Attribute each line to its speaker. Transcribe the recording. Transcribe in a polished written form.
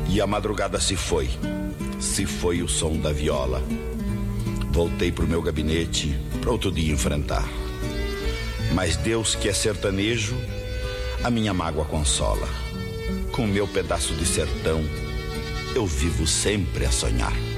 Speaker 1: E a madrugada se foi o som da viola. Voltei pro meu gabinete para outro dia enfrentar. Mas Deus, que é sertanejo, a minha mágoa consola. Com meu pedaço de sertão, eu vivo sempre a sonhar.